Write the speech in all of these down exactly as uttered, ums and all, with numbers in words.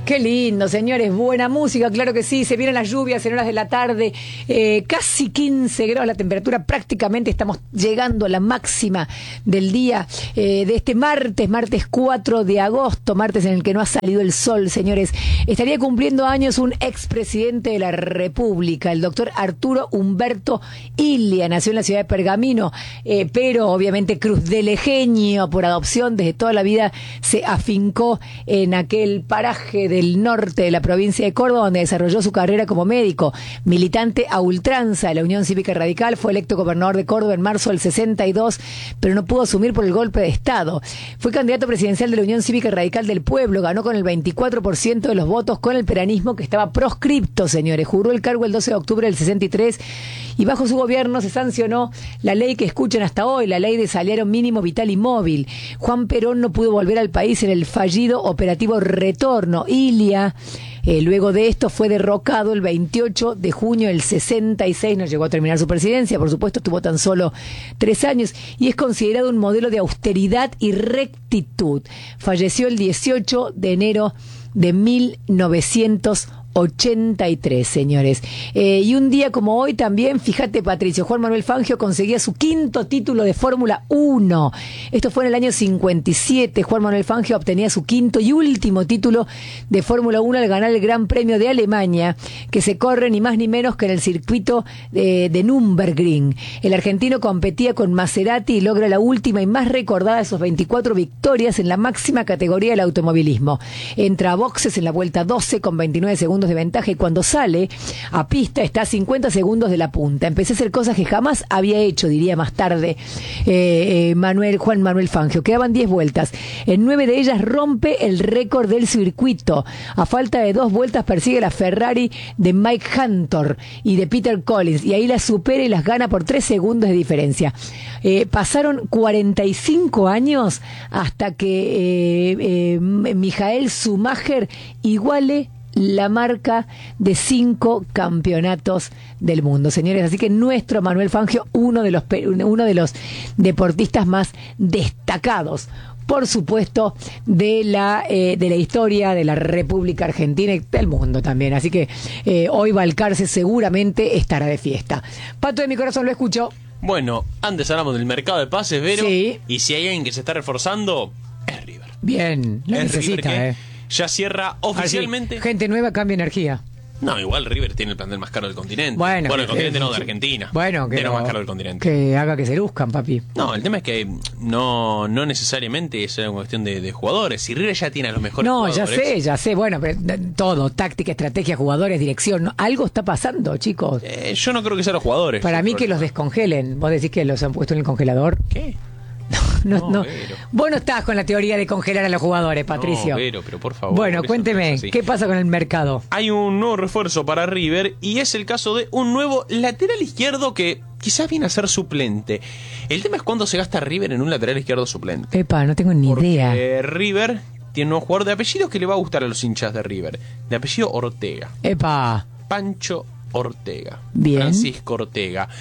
Qué lindo, señores, buena música, claro que sí, se vienen las lluvias en horas de la tarde, eh, casi quince grados la temperatura, prácticamente estamos llegando a la máxima del día eh, de este martes, martes cuatro de agosto, martes en el que no ha salido el sol, señores. Estaría cumpliendo años un expresidente de la República, el doctor Arturo Humberto Ilia, nació en la ciudad de Pergamino, eh, pero obviamente cruzdelegreño por adopción, desde toda la vida se afincó en aquel paraje de del norte de la provincia de Córdoba, donde desarrolló su carrera como médico, militante a ultranza de la Unión Cívica Radical, fue electo gobernador de Córdoba en marzo del sesenta y dos, pero no pudo asumir por el golpe de Estado. Fue candidato presidencial de la Unión Cívica Radical del Pueblo, ganó con el veinticuatro por ciento de los votos con el peronismo que estaba proscripto, señores. Juró el cargo el doce de octubre del sesenta y tres y bajo su gobierno se sancionó la ley que escuchan hasta hoy, la ley de salario mínimo vital y móvil. Juan Perón no pudo volver al país en el fallido operativo Retorno. Ilia, eh, luego de esto, fue derrocado el veintiocho de junio del sesenta y seis, no llegó a terminar su presidencia, por supuesto, tuvo tan solo tres años y es considerado un modelo de austeridad y rectitud. Falleció el dieciocho de enero de mil novecientos ochenta y tres, señores. Eh, y un día como hoy también, fíjate, Patricio, Juan Manuel Fangio conseguía su quinto título de Fórmula uno. Esto fue en el año cincuenta y siete. Juan Manuel Fangio obtenía su quinto y último título de Fórmula uno al ganar el Gran Premio de Alemania, que se corre ni más ni menos que en el circuito de, de Nürburgring. El argentino competía con Maserati y logra la última y más recordada de sus veinticuatro victorias en la máxima categoría del automovilismo. Entra a boxes en la vuelta doce con veintinueve segundos de ventaja y cuando sale a pista está a cincuenta segundos de la punta. Empecé a hacer cosas que jamás había hecho, diría más tarde eh, eh, Manuel, Juan Manuel Fangio. Quedaban diez vueltas. En nueve de ellas rompe el récord del circuito. A falta de dos vueltas persigue la Ferrari de Mike Hunter y de Peter Collins y ahí la supera y las gana por tres segundos de diferencia. Eh, pasaron cuarenta y cinco años hasta que eh, eh, Michael Schumacher iguale la marca de cinco campeonatos del mundo, señores. Así que nuestro Manuel Fangio, uno de los uno de los deportistas más destacados, por supuesto, de la eh, de la historia de la República Argentina y del mundo también. Así que eh, hoy Balcarce seguramente estará de fiesta. Pato de mi corazón, lo escucho. Bueno, antes hablamos del mercado de pases, Vero. Sí. Y si hay alguien que se está reforzando, es River. Bien, lo es necesita, River, eh. Ya cierra oficialmente. Así, gente nueva cambia energía. No, igual River tiene el plantel más caro del continente. Bueno, bueno el que, continente que, no, de Argentina. Bueno, que de lo no, más caro del continente. Que haga que se luzcan, papi. No, el tema es que no, no necesariamente es una cuestión de, de jugadores. Si River ya tiene a los mejores no, jugadores. No, ya sé, ya sé. Bueno, pero todo, táctica, estrategia, jugadores, dirección. ¿no? Algo está pasando, chicos. Eh, yo no creo que sean los jugadores. Para mí que los descongelen. ¿Vos decís que los han puesto en el congelador? ¿Qué? No, no, no. Vero. Vos no estás con la teoría de congelar a los jugadores, Patricio. No, Vero, pero por favor. Bueno, cuénteme, no ¿qué pasa con el mercado? Hay un nuevo refuerzo para River y es el caso de un nuevo lateral izquierdo que quizás viene a ser suplente. El tema es cuándo se gasta River en un lateral izquierdo suplente. Epa, no tengo ni Porque idea. River tiene un nuevo jugador de apellido que le va a gustar a los hinchas de River. De apellido Ortega. Epa. Pancho Ortega. Bien. Francisco Ortega.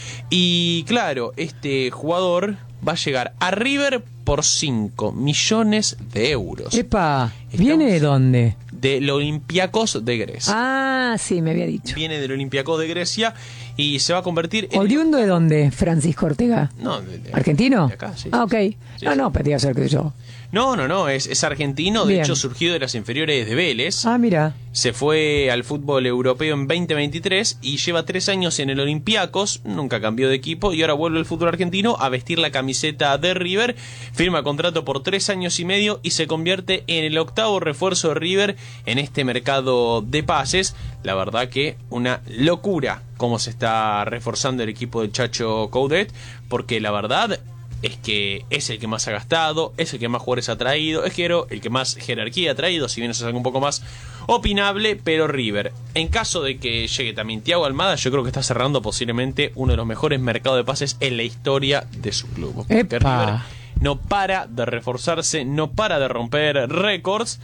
Y claro, este jugador va a llegar a River por cinco millones de euros. Epa, Estamos ¿viene de dónde? Del Olympiacos de Grecia. Ah, sí, me había dicho. Viene del Olympiacos de Grecia y se va a convertir en... ¿Oriundo de dónde, Francisco Ortega? No, de, de, ¿argentino? De acá, sí. Ah, ok. Sí, no, sí. no, pedía ser que yo. No, no, no, es, es argentino, de Bien. hecho surgió de las inferiores de Vélez. Ah, mira. Se fue al fútbol europeo en veinte veintitrés y lleva tres años en el Olympiacos, nunca cambió de equipo y ahora vuelve al fútbol argentino a vestir la camiseta de River, firma contrato por tres años y medio y se convierte en el octavo refuerzo de River en este mercado de pases. La verdad que una locura cómo se está reforzando el equipo del Chacho Coudet, porque la verdad es que es el que más ha gastado, es el que más jugadores ha traído, es que era el que más jerarquía ha traído, si bien eso es algo un poco más opinable, pero River, en caso de que llegue también Thiago Almada, yo creo que está cerrando posiblemente uno de los mejores mercados de pases en la historia de su club. Porque Epa. River no para de reforzarse, no para de romper récords,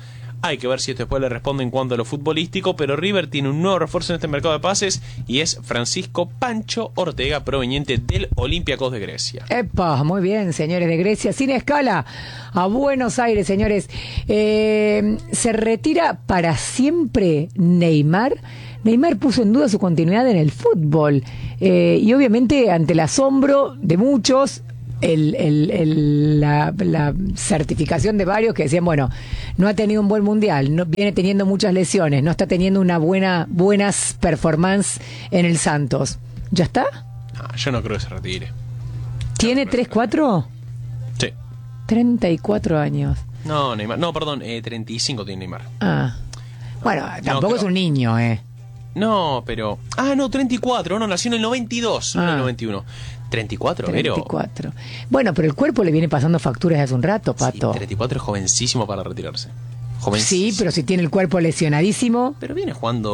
Hay que ver si esto después le responde en cuanto a lo futbolístico, pero River tiene un nuevo refuerzo en este mercado de pases y es Francisco Pancho Ortega, proveniente del Olympiacos de Grecia. Epa, muy bien, señores de Grecia, sin escala, a Buenos Aires, señores. Eh, ¿Se retira para siempre Neymar? Neymar puso en duda su continuidad en el fútbol eh, y obviamente ante el asombro de muchos, el, el, el, la, la certificación de varios que decían, bueno, no ha tenido un buen mundial, no, viene teniendo muchas lesiones, no está teniendo una buena buenas performance en el Santos. ¿Ya está? No, yo no creo que se retire. ¿Tiene no tres cuatro? Sí. treinta y cuatro años. No, Neymar, no, perdón, eh, treinta y cinco tiene Neymar. Ah. Bueno, No, tampoco creo. es un niño, ¿eh? No, pero... Ah, no, treinta y cuatro, no, nació en el noventa y dos, no en Ah. el noventa y uno. treinta y cuatro, treinta y pero... cuatro. Bueno, pero el cuerpo le viene pasando facturas hace un rato, Pato. Sí, treinta y cuatro es jovencísimo para retirarse. Sí, pero si tiene el cuerpo lesionadísimo. Pero viene jugando